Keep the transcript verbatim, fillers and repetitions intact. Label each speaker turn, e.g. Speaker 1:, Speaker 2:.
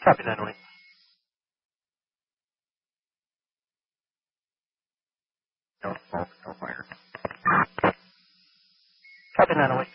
Speaker 1: Copy nine oh eight. No, no, no fire. Copy nine oh eight.